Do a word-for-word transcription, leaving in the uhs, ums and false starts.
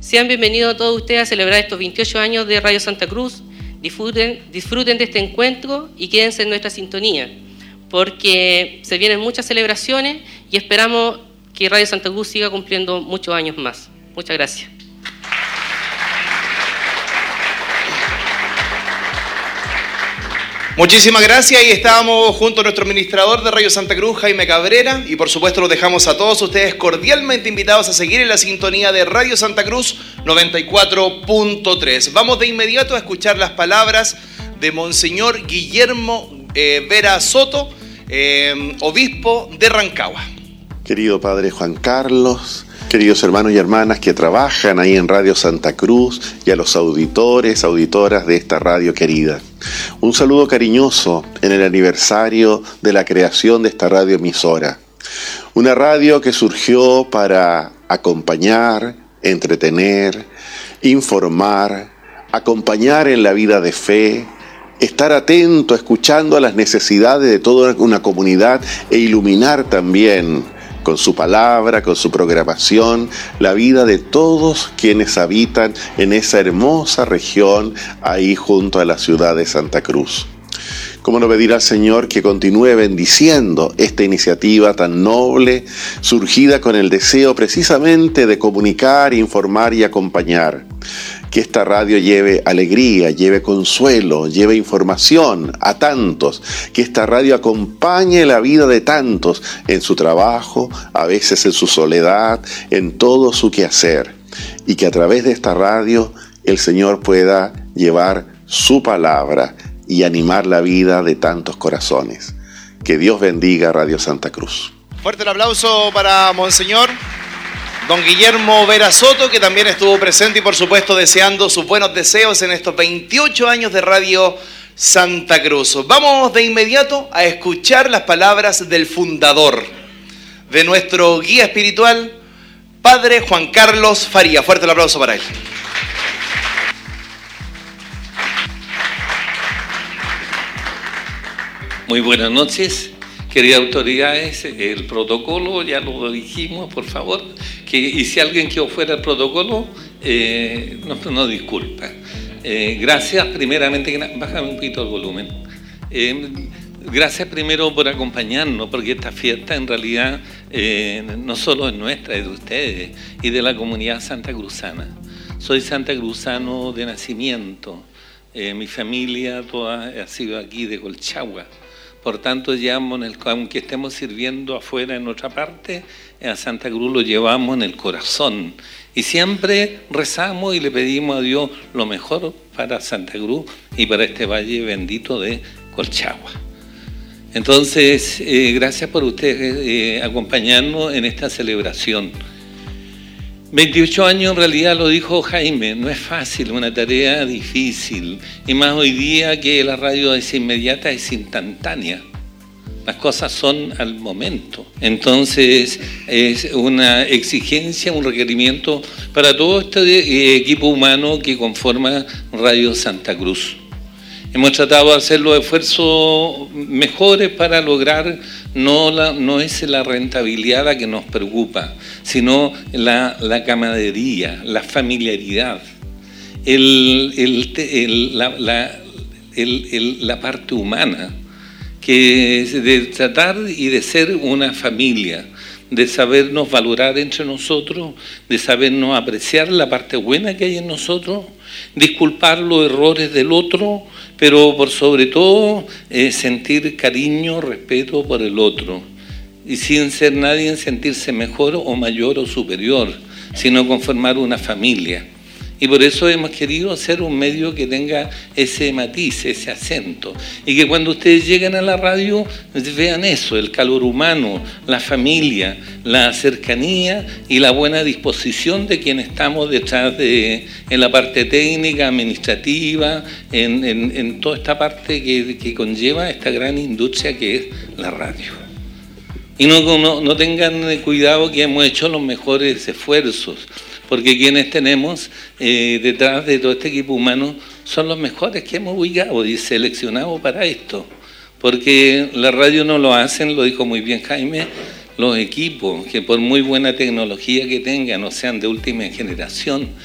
Sean bienvenidos todos ustedes a celebrar estos veintiocho años de Radio Santa Cruz. Disfruten, disfruten de este encuentro y quédense en nuestra sintonía, porque se vienen muchas celebraciones y esperamos que Radio Santa Cruz siga cumpliendo muchos años más. Muchas gracias. Muchísimas gracias, y estábamos junto a nuestro administrador de Radio Santa Cruz, Jaime Cabrera, y por supuesto los dejamos a todos ustedes cordialmente invitados a seguir en la sintonía de Radio Santa Cruz noventa y cuatro punto tres. Vamos de inmediato a escuchar las palabras de Monseñor Guillermo eh, Vera Soto, eh, obispo de Rancagua. Querido Padre Juan Carlos, queridos hermanos y hermanas que trabajan ahí en Radio Santa Cruz, y a los auditores, auditoras de esta radio querida. Un saludo cariñoso en el aniversario de la creación de esta radioemisora. Una radio que surgió para acompañar, entretener, informar, acompañar en la vida de fe, estar atento, escuchando a las necesidades de toda una comunidad e iluminar también con su palabra, con su programación, la vida de todos quienes habitan en esa hermosa región ahí junto a la ciudad de Santa Cruz. ¿Cómo no pedir al Señor que continúe bendiciendo esta iniciativa tan noble, surgida con el deseo precisamente de comunicar, informar y acompañar? Que esta radio lleve alegría, lleve consuelo, lleve información a tantos, que esta radio acompañe la vida de tantos en su trabajo, a veces en su soledad, en todo su quehacer, y que a través de esta radio el Señor pueda llevar su palabra y animar la vida de tantos corazones. Que Dios bendiga Radio Santa Cruz. Fuerte el aplauso para Monseñor don Guillermo Vera Soto, que también estuvo presente y por supuesto deseando sus buenos deseos en estos veintiocho años de Radio Santa Cruz. Vamos de inmediato a escuchar las palabras del fundador, de nuestro guía espiritual, Padre Juan Carlos Faría. Fuerte el aplauso para él. Muy buenas noches, queridas autoridades. El protocolo ya lo dijimos, por favor, que, y si alguien quedó fuera del protocolo, eh, nos no disculpa. Eh, gracias, primeramente, bájame un poquito el volumen. Eh, gracias primero por acompañarnos, porque esta fiesta en realidad eh, no solo es nuestra, es de ustedes y de la comunidad santacruzana. Soy santacruzano de nacimiento, eh, mi familia toda ha sido aquí de Colchagua. Por tanto, llevamos en el, aunque estemos sirviendo afuera en otra parte, a Santa Cruz lo llevamos en el corazón. Y siempre rezamos y le pedimos a Dios lo mejor para Santa Cruz y para este valle bendito de Colchagua. Entonces, eh, gracias por ustedes eh, acompañarnos en esta celebración. veintiocho años, en realidad lo dijo Jaime, no es fácil, una tarea difícil, y más hoy día que la radio es inmediata, es instantánea, las cosas son al momento. Entonces es una exigencia, un requerimiento para todo este equipo humano que conforma Radio Santa Cruz. Hemos tratado de hacer los esfuerzos mejores para lograr, no, la, no es la rentabilidad la que nos preocupa, sino la, la camaradería, la familiaridad, el, el, el, la, la, el, el, la parte humana, que es de tratar y de ser una familia, de sabernos valorar entre nosotros, de sabernos apreciar la parte buena que hay en nosotros, disculpar los errores del otro, pero por sobre todo eh, sentir cariño, respeto por el otro, y sin ser nadie sentirse mejor o mayor o superior, sino conformar una familia. Y por eso hemos querido hacer un medio que tenga ese matiz, ese acento. Y que cuando ustedes lleguen a la radio vean eso, el calor humano, la familia, la cercanía y la buena disposición de quienes estamos detrás de, en la parte técnica, administrativa, en, en, en toda esta parte que, que conlleva esta gran industria que es la radio. Y no, no, no tengan cuidado que hemos hecho los mejores esfuerzos, porque quienes tenemos eh, detrás de todo este equipo humano son los mejores que hemos ubicado y seleccionado para esto, porque la radio no lo hacen, lo dijo muy bien Jaime, los equipos, que por muy buena tecnología que tengan o sean de última generación,